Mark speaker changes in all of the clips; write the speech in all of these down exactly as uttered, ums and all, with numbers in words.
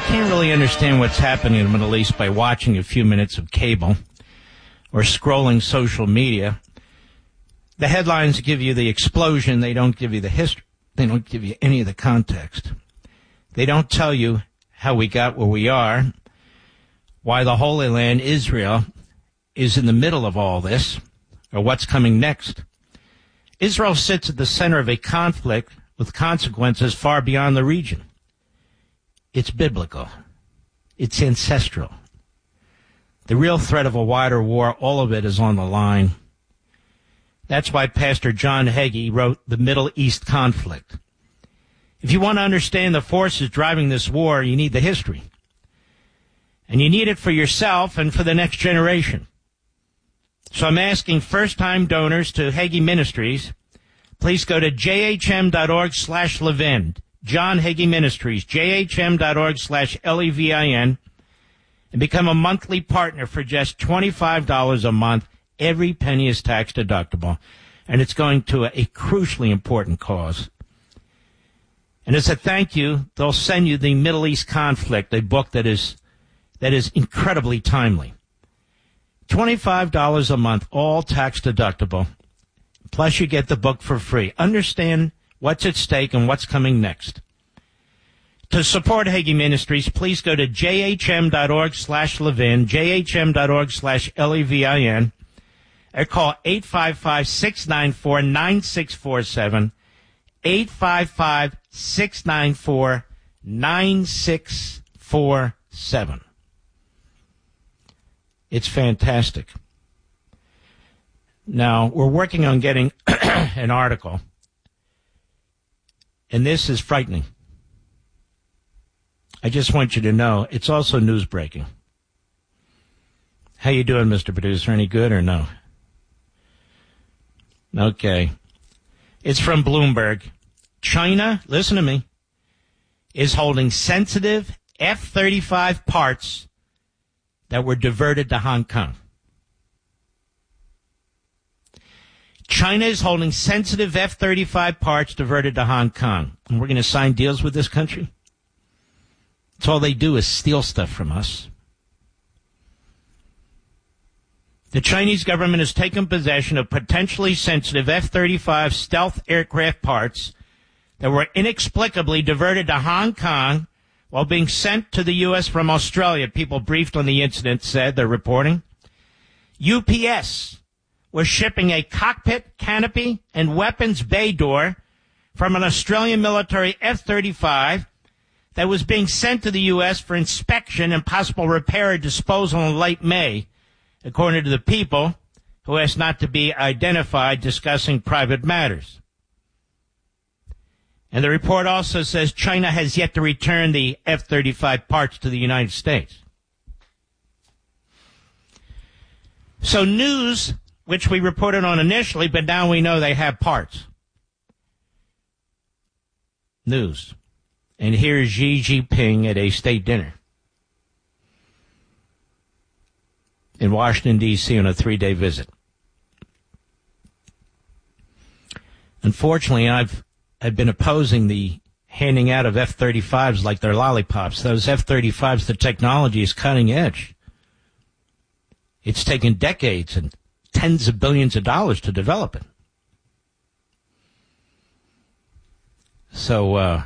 Speaker 1: can't really understand what's happening in the Middle East by watching a few minutes of cable or scrolling social media. The headlines give you the explosion. They don't give you the history. They don't give you any of the context. They don't tell you how we got where we are, why the Holy Land, Israel, is in the middle of all this, or what's coming next. Israel sits at the center of a conflict with consequences far beyond the region. It's biblical. It's ancestral. The real threat of a wider war, all of it is on the line. That's why Pastor John Hagee wrote The Middle East Conflict. If you want to understand the forces driving this war, you need the history. And you need it for yourself and for the next generation. So I'm asking first-time donors to Hagee Ministries, please go to jhm.org slash Levin. John Hagee Ministries, jhm.org slash L E V I N, and become a monthly partner for just twenty-five dollars a month. Every penny is tax deductible, and it's going to a, a crucially important cause. And as a thank you, they'll send you the Middle East Conflict, a book that is that is incredibly timely. twenty-five dollars a month, all tax deductible. Plus, you get the book for free. Understand what's at stake and what's coming next. To support Hagee Ministries, please go to jhm.org slash Levin, jhm.org slash L E V I N, or call eight five five, six nine four, nine six four seven, eight five five, six nine four, nine six four seven. It's fantastic. Now, we're working on getting an article. And this is frightening. I just want you to know it's also news breaking. How you doing, Mister Producer? Any good or no? Okay. It's from Bloomberg. China, listen to me, is holding sensitive F thirty-five parts that were diverted to Hong Kong. China is holding sensitive F thirty-five parts diverted to Hong Kong. And we're going to sign deals with this country? That's all they do is steal stuff from us. The Chinese government has taken possession of potentially sensitive F thirty-five stealth aircraft parts that were inexplicably diverted to Hong Kong while being sent to the U S from Australia. People briefed on the incident said, they're reporting. U P S was shipping a cockpit, canopy, and weapons bay door from an Australian military F thirty-five that was being sent to the U S for inspection and possible repair or disposal in late May, according to the people, who asked not to be identified, discussing private matters. And the report also says China has yet to return the F thirty-five parts to the United States. So news, which we reported on initially, but now we know they have parts. News. And here's Xi Jinping at a state dinner in Washington, D C on a three-day visit. Unfortunately, I've I've been opposing the handing out of F thirty-fives like they're lollipops. Those F thirty-fives, the technology is cutting edge. It's taken decades and tens of billions of dollars to develop it. So, uh,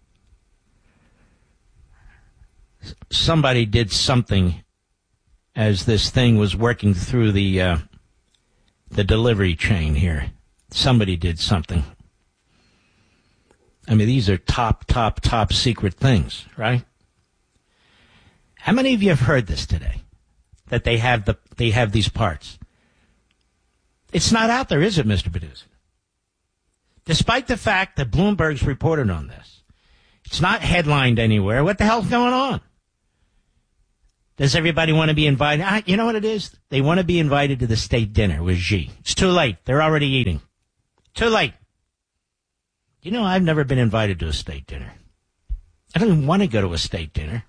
Speaker 1: somebody did something as this thing was working through the, uh, the delivery chain here. Somebody did something. I mean, these are top, top, top secret things, right? How many of you have heard this today? That they have the, they have these parts? It's not out there, is it, Mister Producer? Despite the fact that Bloomberg's reported on this. It's not headlined anywhere. What the hell's going on? Does everybody want to be invited? Ah, you know what it is? They want to be invited to the state dinner with Xi. It's too late. They're already eating. Too late. You know, I've never been invited to a state dinner. I don't even want to go to a state dinner.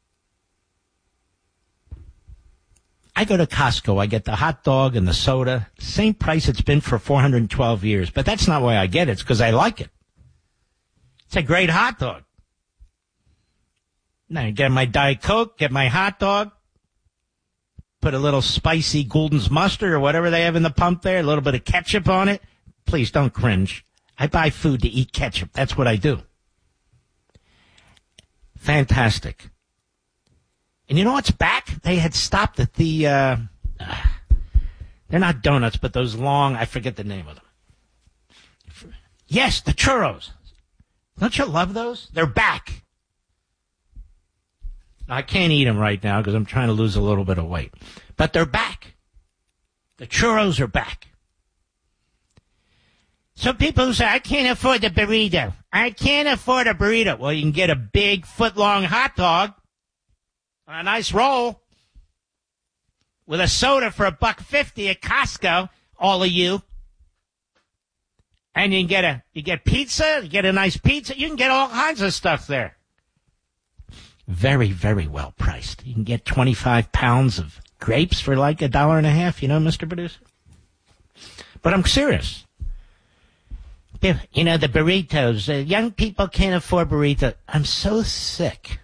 Speaker 1: I go to Costco. I get the hot dog and the soda. Same price it's been for four hundred twelve years. But that's not why I get it. It's because I like it. It's a great hot dog. Now, get my Diet Coke, get my hot dog, put a little spicy Gulden's mustard or whatever they have in the pump there, a little bit of ketchup on it. Please don't cringe. I buy food to eat ketchup. That's what I do. Fantastic. And you know what's back? They had stopped at the, uh, they're not donuts, but those long, I forget the name of them. Yes, the churros. Don't you love those? They're back. I can't eat them right now because I'm trying to lose a little bit of weight. But they're back. The churros are back. So people who say, I can't afford the burrito. I can't afford a burrito. Well, you can get a big foot-long hot dog on a nice roll with a soda for a buck fifty at Costco, all of you. And you can get a you get pizza, you get a nice pizza. You can get all kinds of stuff there. Very, very well priced. You can get twenty-five pounds of grapes for like a dollar and a half, you know, Mister Producer? But I'm serious. You know, the burritos. Uh, young people can't afford burritos. I'm so sick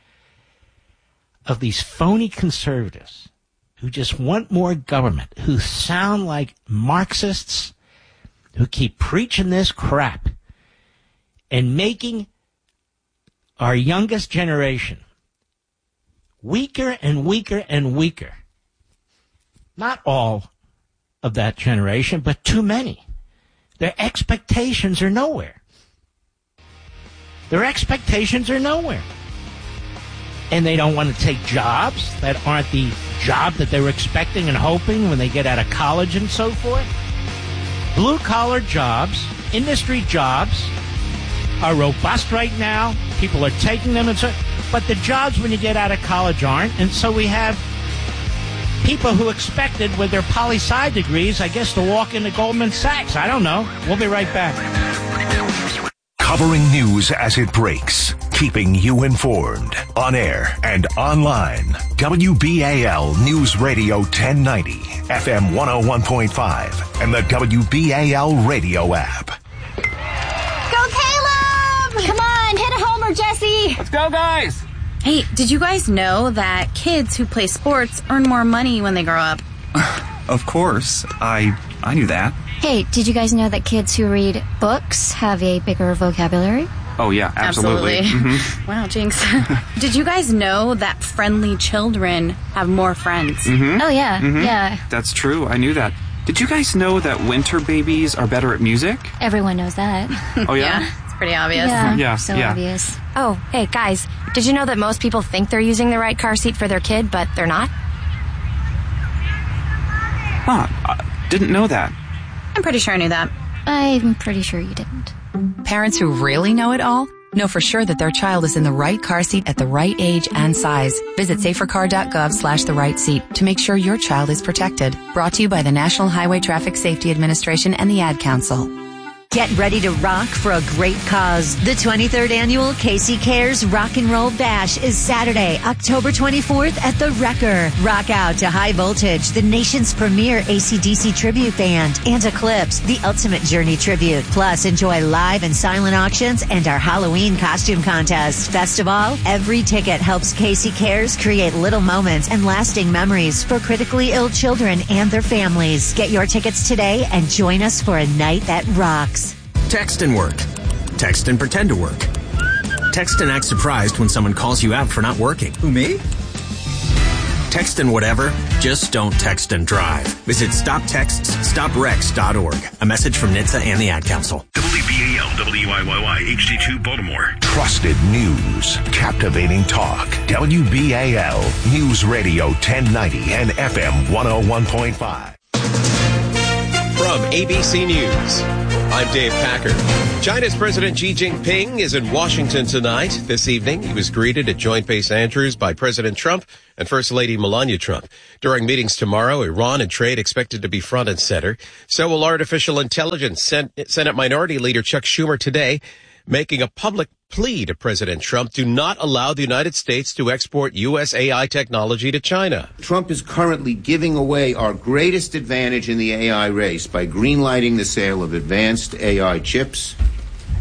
Speaker 1: of these phony conservatives who just want more government, who sound like Marxists, who keep preaching this crap and making our youngest generation weaker and weaker and weaker. Not all of that generation, but too many. Their expectations are nowhere. Their expectations are nowhere. And they don't want to take jobs that aren't the job that they were expecting and hoping when they get out of college and so forth. Blue-collar jobs, industry jobs are robust right now. People are taking them, and so, but the jobs when you get out of college aren't. And so we have people who expected with their poli-sci degrees, I guess, to walk into Goldman Sachs. I don't know. We'll be right back.
Speaker 2: Covering news as it breaks, keeping you informed, on air and online. W B A L News Radio ten ninety, F M one oh one point five, and the W B A L radio app.
Speaker 3: Go Caleb! Come on, hit a homer, Jesse!
Speaker 4: Let's go, guys!
Speaker 3: Hey, did you guys know that kids who play sports earn more money when they grow up?
Speaker 4: Of course. I I knew that.
Speaker 5: Hey, did you guys know that kids who read books have a bigger vocabulary?
Speaker 4: Oh, yeah, absolutely.
Speaker 3: Absolutely.
Speaker 4: Mm-hmm.
Speaker 3: Wow, Jinx. Did you guys know that friendly children have more friends?
Speaker 4: Mm-hmm.
Speaker 5: Oh, yeah,
Speaker 4: mm-hmm.
Speaker 5: yeah.
Speaker 4: That's true. I knew that. Did you guys know that winter babies are better at music?
Speaker 5: Everyone knows that.
Speaker 4: Oh, yeah?
Speaker 3: Yeah, it's pretty obvious.
Speaker 5: Yeah,
Speaker 4: Yeah,
Speaker 5: so
Speaker 4: yeah.
Speaker 5: obvious.
Speaker 6: Oh, hey, guys, did you know that most people think they're using the right car seat for their kid, but they're not?
Speaker 4: Huh, I didn't know that.
Speaker 3: I'm pretty sure I knew that.
Speaker 5: I'm pretty sure you didn't.
Speaker 7: Parents who really know it all know for sure that their child is in the right car seat at the right age and size. Visit safercar.gov slash the right seat to make sure your child is protected. Brought to you by the National Highway Traffic Safety Administration and the Ad Council.
Speaker 8: Get ready to rock for a great cause. The twenty-third Annual Casey Cares Rock and Roll Bash is Saturday, October twenty-fourth at the Wrecker. Rock out to High Voltage, the nation's premier A C D C tribute band, and Eclipse, the Ultimate Journey tribute. Plus, enjoy live and silent auctions and our Halloween costume contest. Best of all, every ticket helps Casey Cares create little moments and lasting memories for critically ill children and their families. Get your tickets today and join us for a night that rocks.
Speaker 9: Text and work. Text and pretend to work. Text and act surprised when someone calls you out for not working.
Speaker 10: Who, me?
Speaker 9: Text and whatever, just don't text and drive. Visit stop texts stop wrecks dot org. A message from N H T S A and the Ad Council.
Speaker 2: W B A L, W I Y Y, H D two, Baltimore. Trusted news. Captivating talk. W B A L News Radio ten ninety and F M one oh one point five.
Speaker 11: From A B C News, I'm Dave Packer. China's President Xi Jinping is in Washington tonight. This evening, he was greeted at Joint Base Andrews by President Trump and First Lady Melania Trump. During meetings tomorrow, Iran and trade expected to be front and center. So will artificial intelligence. Senate Minority Leader Chuck Schumer today making a public plea to President Trump to not allow the United States to export U S A I technology to China.
Speaker 12: Trump is currently giving away our greatest advantage in the A I race by greenlighting the sale of advanced A I chips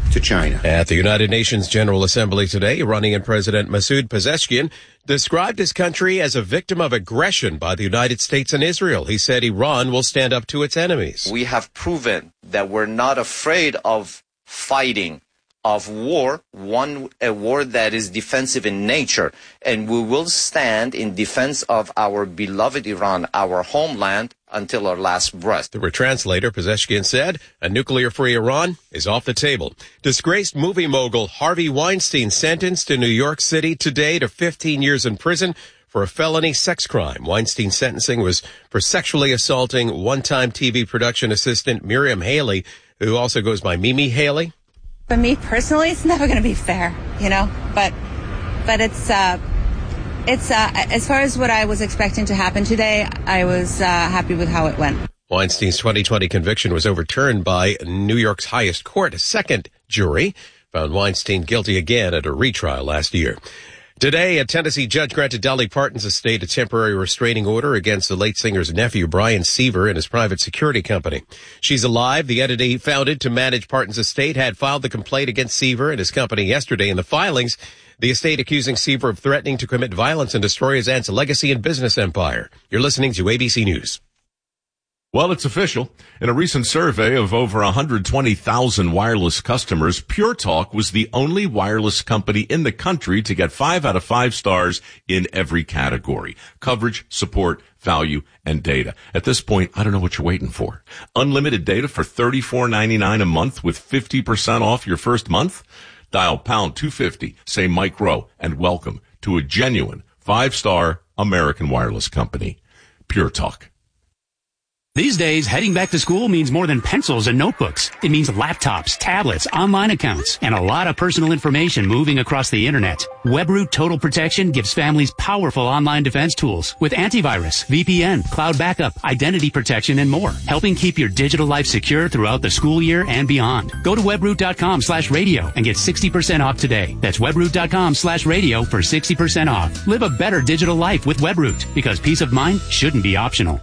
Speaker 12: to China.
Speaker 11: At the United Nations General Assembly today, Iranian President Masoud Pezeshkian described his country as a victim of aggression by the United States and Israel. He said Iran will stand up to its enemies.
Speaker 10: We have proven that we're not afraid of fighting, of war, one a war that is defensive in nature, and we will stand in defense of our beloved Iran, our homeland, until our last breath.
Speaker 11: Through a translator, Pezeshkian said, a nuclear-free Iran is off the table. Disgraced movie mogul Harvey Weinstein sentenced in New York City today to fifteen years in prison for a felony sex crime. Weinstein's sentencing was for sexually assaulting one-time T V production assistant Miriam Haley, who also goes by Mimi Haley.
Speaker 13: For me personally, it's never going to be fair, you know, but but it's uh, it's uh, as far as what I was expecting to happen today, I was uh, happy with how it went.
Speaker 11: Weinstein's twenty twenty conviction was overturned by New York's highest court. A second jury found Weinstein guilty again at a retrial last year. Today, a Tennessee judge granted Dolly Parton's estate a temporary restraining order against the late singer's nephew, Brian Seaver, and his private security company. She's Alive, the entity founded to manage Parton's estate, had filed the complaint against Seaver and his company yesterday. In the filings, the estate accusing Seaver of threatening to commit violence and destroy his aunt's legacy and business empire. You're listening to A B C News.
Speaker 14: Well, it's official. In a recent survey of over one hundred twenty thousand wireless customers, Pure Talk was the only wireless company in the country to get five out of five stars in every category: coverage, support, value, and data. At this point, I don't know what you're waiting for. Unlimited data for thirty-four ninety-nine a month with fifty percent off your first month? Dial pound two fifty, say Mike Rowe, and welcome to a genuine five-star American wireless company. Pure Talk.
Speaker 15: These days, heading back to school means more than pencils and notebooks. It means laptops, tablets, online accounts, and a lot of personal information moving across the internet. WebRoot Total Protection gives families powerful online defense tools with antivirus, V P N, cloud backup, identity protection, and more, helping keep your digital life secure throughout the school year and beyond. Go to webroot.com slash radio and get sixty percent off today. That's webroot.com slash radio for sixty percent off. Live a better digital life with WebRoot, because peace of mind shouldn't be optional.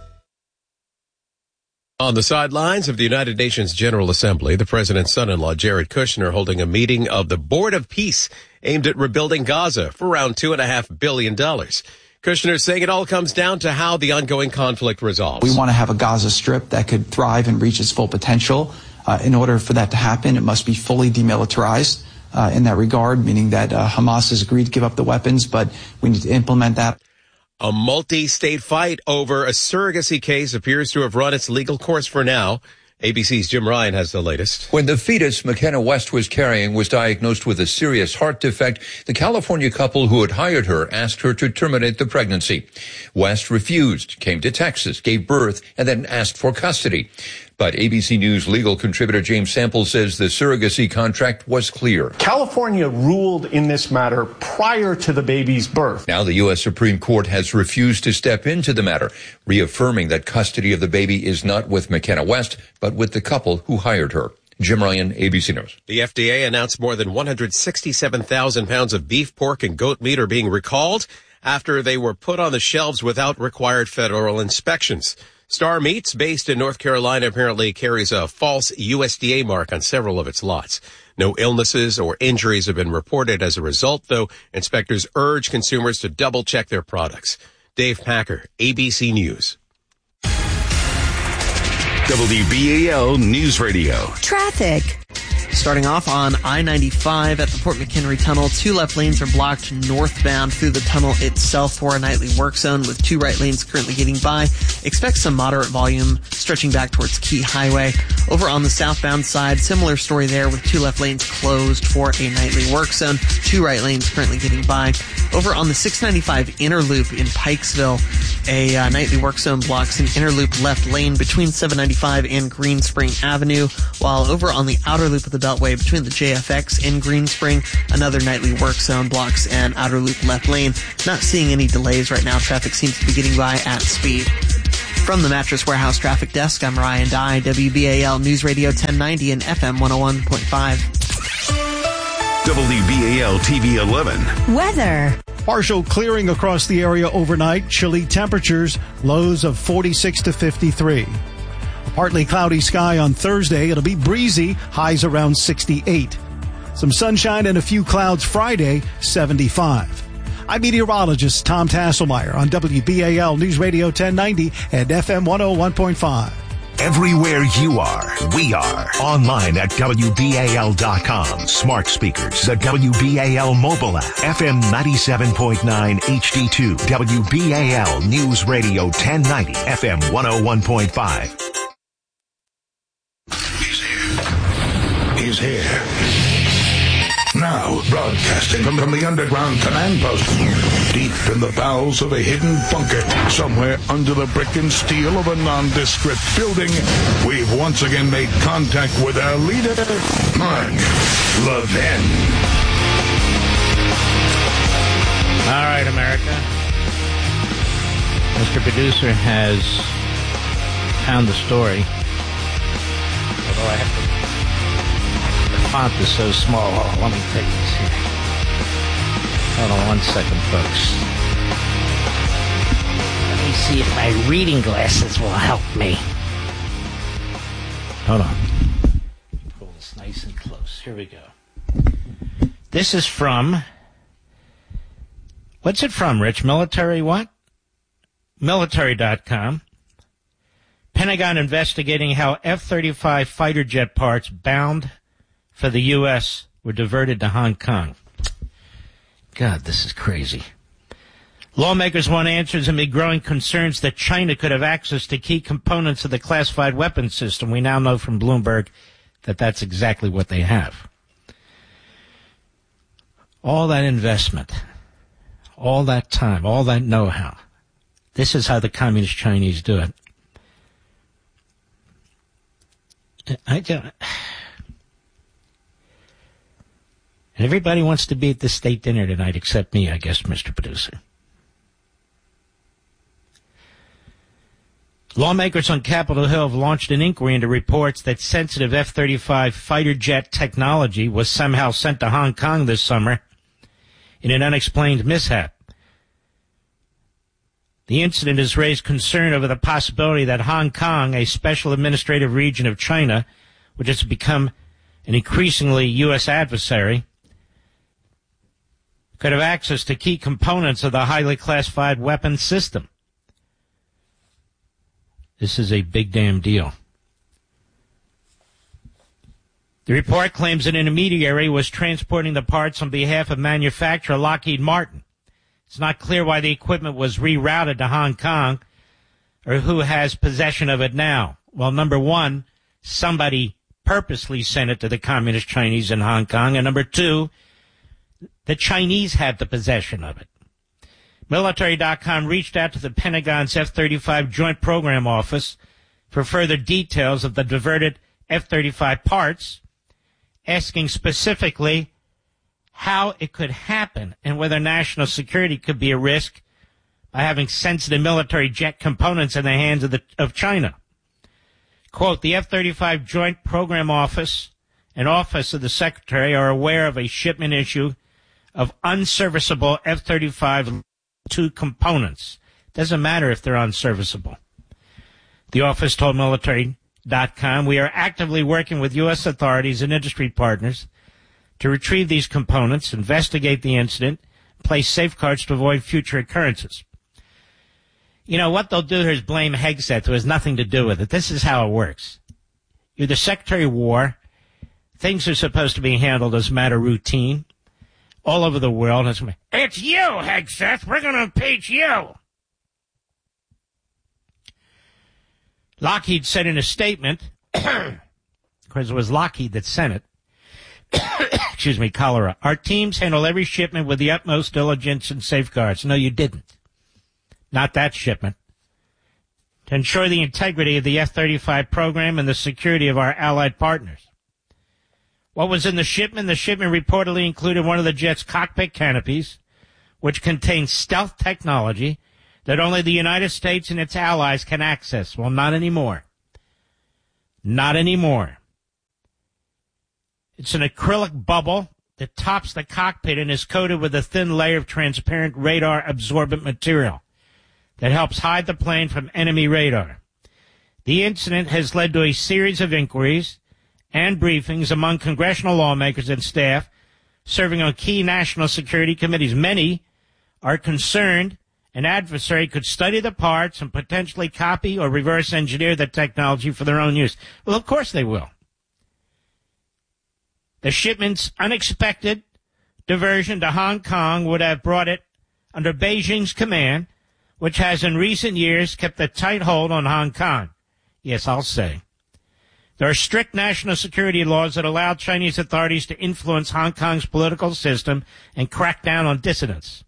Speaker 11: On the sidelines of the United Nations General Assembly, the president's son-in-law, Jared Kushner, holding a meeting of the Board of Peace aimed at rebuilding Gaza for around two and a half billion dollars. Kushner saying it all comes down to how the ongoing conflict resolves.
Speaker 16: We want to have a Gaza Strip that could thrive and reach its full potential. Uh, in order for that to happen, it must be fully demilitarized uh, in that regard, meaning that uh, Hamas has agreed to give up the weapons, but we need to implement that.
Speaker 11: A multi-state fight over a surrogacy case appears to have run its legal course for now. A B C's Jim Ryan has the latest.
Speaker 17: When the fetus McKenna West was carrying was diagnosed with a serious heart defect, the California couple who had hired her asked her to terminate the pregnancy. West refused, came to Texas, gave birth, and then asked for custody. But A B C News legal contributor James Sample says the surrogacy contract was clear.
Speaker 18: California ruled in this matter prior to the baby's birth.
Speaker 17: Now the U S Supreme Court has refused to step into the matter, reaffirming that custody of the baby is not with McKenna West, but with the couple who hired her. Jim Ryan, A B C News.
Speaker 11: The F D A announced more than one hundred sixty-seven thousand pounds of beef, pork, and goat meat are being recalled after they were put on the shelves without required federal inspections. Star Meats, based in North Carolina, apparently carries a false U S D A mark on several of its lots. No illnesses or injuries have been reported as a result, though inspectors urge consumers to double-check their products. Dave Packer, A B C News.
Speaker 2: W B A L News Radio.
Speaker 19: Traffic. Starting off on I ninety-five at the Port McHenry Tunnel, two left lanes are blocked northbound through the tunnel itself for a nightly work zone, with two right lanes currently getting by. Expect some moderate volume stretching back towards Key Highway. Over on the southbound side, similar story there, with two left lanes closed for a nightly work zone, two right lanes currently getting by. Over on the six ninety-five inner loop in Pikesville, a uh, nightly work zone blocks an inner loop left lane between seven ninety-five and Green Spring Avenue, while over on the outer loop of the Beltway between the J F X and Green Spring, another nightly work zone blocks an outer loop left lane. Not seeing any delays right now. Traffic seems to be getting by at speed. From the Mattress Warehouse Traffic Desk, I'm Ryan Dye, W B A L News Radio ten ninety and F M one oh one point five.
Speaker 2: W B A L T V eleven.
Speaker 8: Weather.
Speaker 20: Partial clearing across the area overnight. Chilly temperatures, lows of forty-six to fifty-three. Partly cloudy sky on Thursday. It'll be breezy, highs around sixty-eight. Some sunshine and a few clouds Friday, seventy-five. I'm meteorologist Tom Tasselmeyer on W B A L News Radio ten ninety and F M one oh one point five.
Speaker 2: Everywhere you are, we are. Online at W B A L dot com. Smart speakers, the W B A L mobile app. F M ninety-seven point nine H D two. W B A L News Radio ten ninety. F M one oh one point five.
Speaker 21: He's here. He's here. Now, broadcasting from, from the underground command post, deep in the bowels of a hidden bunker, somewhere under the brick and steel of a nondescript building, we've once again made contact with our leader, Mark Levin.
Speaker 1: All right, America. Mister Producer has found the story. Although I have to... font is so small. Oh, let me take this here. Hold on one second, folks. Let me see if my reading glasses will help me. Hold on. Pull this nice and close. Here we go. This is from... What's it from, Rich? Military what? Military dot com. Pentagon investigating how F thirty-five fighter jet parts bound for the U S were diverted to Hong Kong. God, this is crazy. Lawmakers want answers amid growing concerns that China could have access to key components of the classified weapons system. We now know from Bloomberg that that's exactly what they have. All that investment, all that time, all that know-how. This is how the communist Chinese do it. I don't... And everybody wants to be at the state dinner tonight except me, I guess, Mister Producer. Lawmakers on Capitol Hill have launched an inquiry into reports that sensitive F thirty-five fighter jet technology was somehow sent to Hong Kong this summer in an unexplained mishap. The incident has raised concern over the possibility that Hong Kong, a special administrative region of China, which has become an increasingly U S adversary, could have access to key components of the highly classified weapons system. This is a big damn deal. The report claims an intermediary was transporting the parts on behalf of manufacturer Lockheed Martin. It's not clear why the equipment was rerouted to Hong Kong or who has possession of it now. Well, number one, somebody purposely sent it to the communist Chinese in Hong Kong, and number two, the Chinese had the possession of it. Military dot com reached out to the Pentagon's F thirty-five Joint Program Office for further details of the diverted F thirty-five parts, asking specifically how it could happen and whether national security could be a risk by having sensitive military jet components in the hands of, the, of China. Quote, the F thirty-five Joint Program Office and Office of the Secretary are aware of a shipment issue of unserviceable F thirty-five two components. Doesn't matter if they're unserviceable. The office told military dot com, we are actively working with U S authorities and industry partners to retrieve these components, investigate the incident, place safeguards to avoid future occurrences. You know, what they'll do here is blame Hegseth, who has nothing to do with it. This is how it works. You're the Secretary of War. Things are supposed to be handled as a matter of routine. All over the world. It's you, Hegseth. We're going to impeach you. Lockheed said in a statement, because it was Lockheed that sent it, excuse me, cholera, our teams handle every shipment with the utmost diligence and safeguards. No, you didn't. Not that shipment. To ensure the integrity of the F thirty-five program and the security of our allied partners. What was in the shipment? The shipment reportedly included one of the jet's cockpit canopies, which contains stealth technology that only the United States and its allies can access. Well, not anymore. Not anymore. It's an acrylic bubble that tops the cockpit and is coated with a thin layer of transparent radar absorbent material that helps hide the plane from enemy radar. The incident has led to a series of inquiries and briefings among congressional lawmakers and staff serving on key national security committees. Many are concerned an adversary could study the parts and potentially copy or reverse engineer the technology for their own use. Well, of course they will. The shipment's unexpected diversion to Hong Kong would have brought it under Beijing's command, which has in recent years kept a tight hold on Hong Kong. Yes, I'll say. There are strict national security laws that allow Chinese authorities to influence Hong Kong's political system and crack down on dissidents.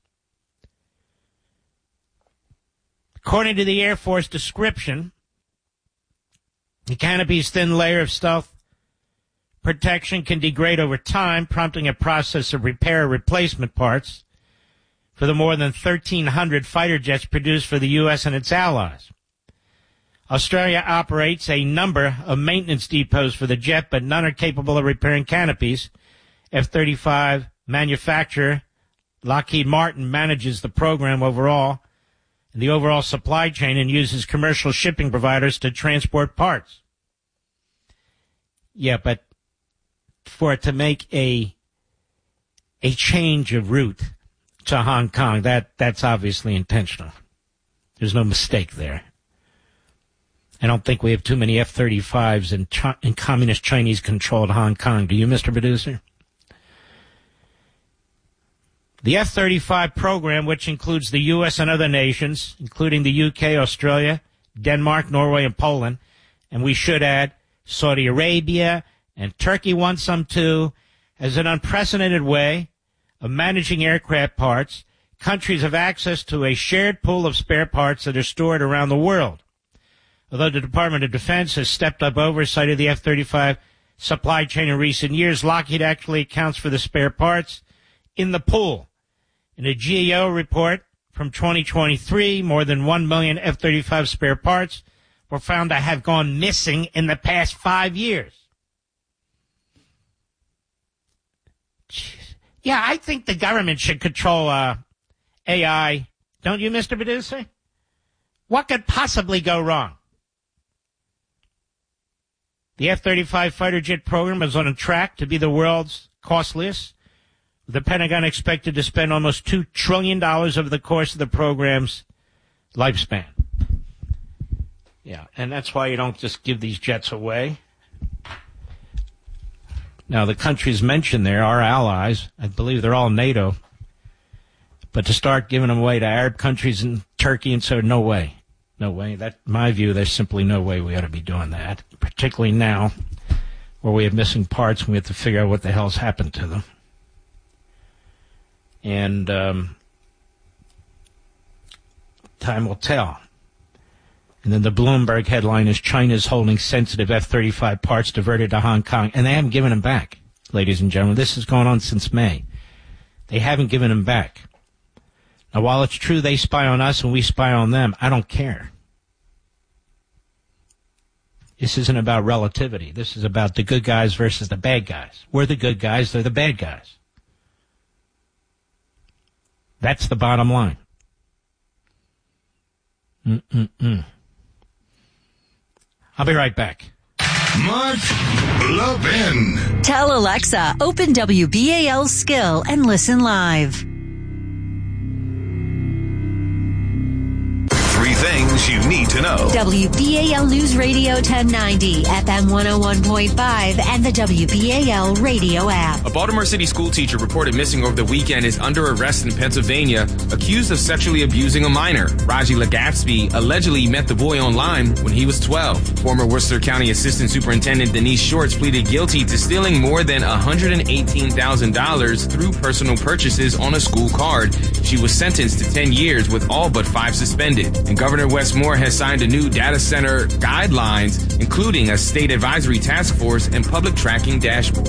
Speaker 1: According to the Air Force description, the canopy's thin layer of stealth protection can degrade over time, prompting a process of repair or replacement parts for the more than thirteen hundred fighter jets produced for the U S and its allies. Australia operates a number of maintenance depots for the jet, but none are capable of repairing canopies. F thirty-five manufacturer Lockheed Martin manages the program overall, and the overall supply chain, and uses commercial shipping providers to transport parts. Yeah, but for it to make a a change of route to Hong Kong, that that's obviously intentional. There's no mistake there. I don't think we have too many F thirty-fives in, Ch- in communist Chinese-controlled Hong Kong. Do you, Mister Producer? The F thirty-five program, which includes the U S and other nations, including the U K, Australia, Denmark, Norway, and Poland, and we should add Saudi Arabia, and Turkey wants some too, has an unprecedented way of managing aircraft parts. Countries have access to a shared pool of spare parts that are stored around the world. Although the Department of Defense has stepped up oversight of the F thirty-five supply chain in recent years, Lockheed actually accounts for the spare parts in the pool. In a G A O report from twenty twenty-three, more than one million F thirty-five spare parts were found to have gone missing in the past five years. Jeez. Yeah, I think the government should control uh, A I. Don't you, Mister Producer? What could possibly go wrong? The F thirty-five fighter jet program is on a track to be the world's costliest, with the Pentagon expected to spend almost two trillion dollars over the course of the program's lifespan. Yeah, and that's why you don't just give these jets away. Now, the countries mentioned there are allies. I believe they're all NATO. But to start giving them away to Arab countries and Turkey and so, no way. No way. That, in my view, there's simply no way we ought to be doing that, particularly now where we have missing parts and we have to figure out what the hell's happened to them. And um, time will tell. And then the Bloomberg headline is China's holding sensitive F thirty-five parts diverted to Hong Kong, and they haven't given them back, ladies and gentlemen. This has gone on since May. They haven't given them back. Now, while it's true they spy on us and we spy on them, I don't care. This isn't about relativity. This is about the good guys versus the bad guys. We're the good guys, they're the bad guys. That's the bottom line. Mm-mm-mm. I'll be right back.
Speaker 21: Mark Levin.
Speaker 8: Tell Alexa, open W B A L Skill and listen live.
Speaker 2: Three things you need to know.
Speaker 8: W B A L News Radio ten ninety, F M one oh one point five, and the W B A L radio app.
Speaker 6: A Baltimore City school teacher reported missing over the weekend is under arrest in Pennsylvania, accused of sexually abusing a minor. Raji Lagatsby allegedly met the boy online when he was twelve. Former Worcester County Assistant Superintendent Denise Shorts pleaded guilty to stealing more than one hundred eighteen thousand dollars through personal purchases on a school card. She was sentenced to ten years with all but five suspended. And Governor Wes Moore has signed a new data center guidelines, including a state advisory task force and public tracking dashboard.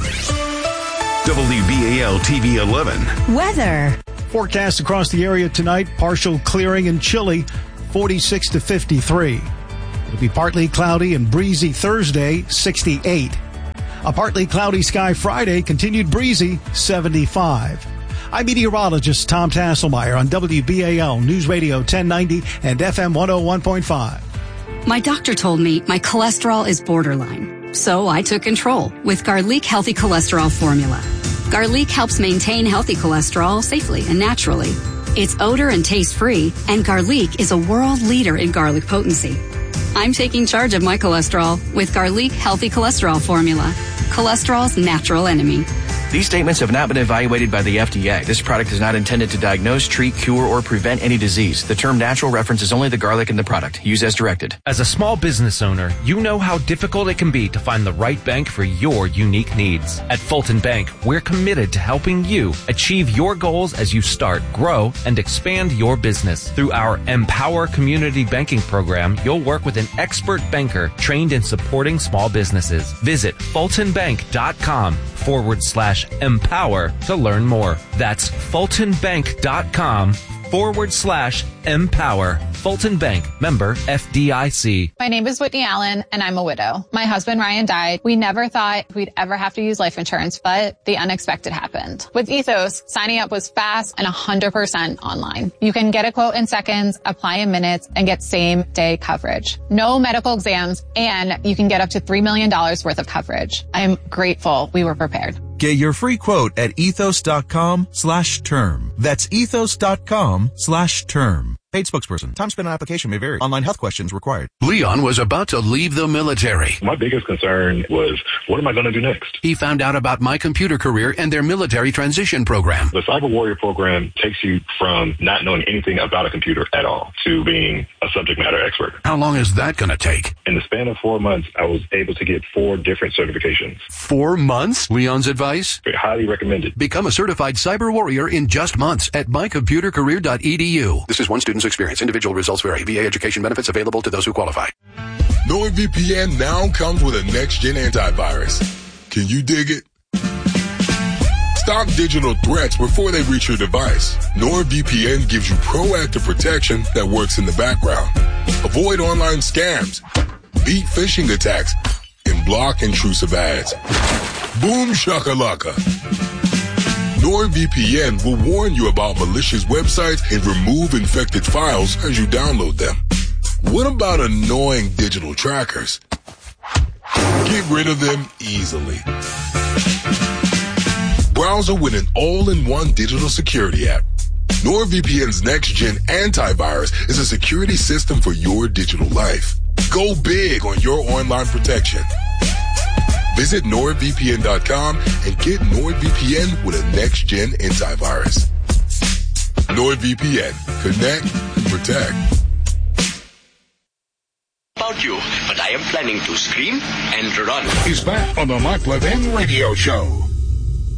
Speaker 2: W B A L T V eleven.
Speaker 8: Weather.
Speaker 20: Forecast across the area tonight, partial clearing and chilly, forty-six to fifty-three. It'll be partly cloudy and breezy Thursday, sixty-eight. A partly cloudy sky Friday, continued breezy, seventy-five. I'm meteorologist Tom Tasselmeyer on W B A L News Radio ten ninety and F M one oh one point five.
Speaker 22: My doctor told me my cholesterol is borderline.
Speaker 4: So I took control with Garlic Healthy Cholesterol Formula. Garlic helps maintain healthy cholesterol safely and naturally. It's odor and taste free, and Garlic is a world leader in garlic potency. I'm taking charge of my cholesterol with Garlic Healthy Cholesterol Formula. Cholesterol's natural enemy.
Speaker 22: These statements have not been evaluated by the F D A. This product is not intended to diagnose, treat, cure, or prevent any disease. The term natural references only the garlic in the product. Use as directed.
Speaker 23: As a small business owner, you know how difficult it can be to find the right bank for your unique needs. At Fulton Bank, we're committed to helping you achieve your goals as you start, grow, and expand your business. Through our Empower Community Banking Program, you'll work with an expert banker trained in supporting small businesses. Visit fultonbank.com forward slash empower to learn more. That's fultonbank.com forward slash empower. Fulton Bank, member F D I C.
Speaker 24: My name is Whitney Allen, and I'm a widow. My husband Ryan died. We never thought we'd ever have to use life insurance, but the unexpected happened. With Ethos, signing up was fast and one hundred percent online. You can get a quote in seconds, apply in minutes, and get same-day coverage. No medical exams, and you can get up to three million dollars worth of coverage. I'm grateful we were prepared.
Speaker 25: Get your free quote at ethos.com slash term. That's ethos.com slash term. Paid spokesperson. Time spent on application may vary. Online health questions required.
Speaker 26: Leon was about to leave the military.
Speaker 27: My biggest concern was, what am I going to do next?
Speaker 26: He found out about My Computer Career and their military transition program.
Speaker 27: The Cyber Warrior program takes you from not knowing anything about a computer at all to being a subject matter expert.
Speaker 26: How long is that going to take?
Speaker 27: In the span of four months, I was able to get four different certifications.
Speaker 26: Four months? Leon's advice?
Speaker 27: Highly recommended.
Speaker 26: Become a certified cyber warrior in just months at my computer career dot e d u. This is one student's experience. Individual results vary. V A education benefits available to those who qualify.
Speaker 21: NordVPN now comes with a next-gen antivirus. Can you dig it? Stop digital threats before they reach your device. NordVPN gives you proactive protection that works in the background. Avoid online scams, beat phishing attacks, and block intrusive ads. Boom shakalaka. NordVPN will warn you about malicious websites and remove infected files as you download them. What about annoying digital trackers? Get rid of them easily. Browser with an all-in-one digital security app. NordVPN's next-gen antivirus is a security system for your digital life. Go big on your online protection. Visit nord v p n dot com and get NordVPN with a next-gen antivirus. NordVPN. Connect and protect.
Speaker 28: About you, but I am planning to scream and run.
Speaker 21: He's back on the Mike Levin Radio Show.